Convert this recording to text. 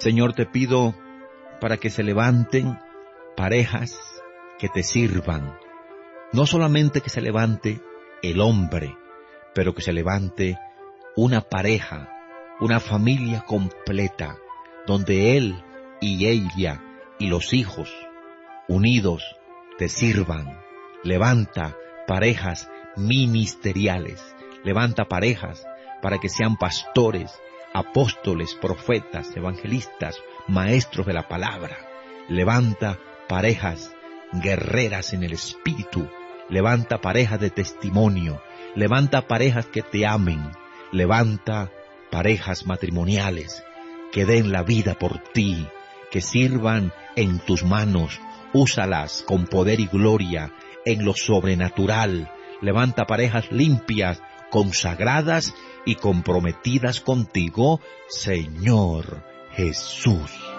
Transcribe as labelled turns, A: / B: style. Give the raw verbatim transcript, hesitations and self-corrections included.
A: Señor, te pido para que se levanten parejas que te sirvan. No solamente que se levante el hombre, pero que se levante una pareja, una familia completa, donde él y ella y los hijos unidos te sirvan. Levanta parejas ministeriales, levanta parejas para que sean pastores, apóstoles, profetas, evangelistas, maestros de la palabra. Levanta parejas guerreras en el espíritu, levanta parejas de testimonio, levanta parejas que te amen, levanta parejas matrimoniales que den la vida por ti, que sirvan en tus manos. Úsalas con poder y gloria en lo sobrenatural. Levanta parejas limpias, consagradas y comprometidas contigo, Señor Jesús.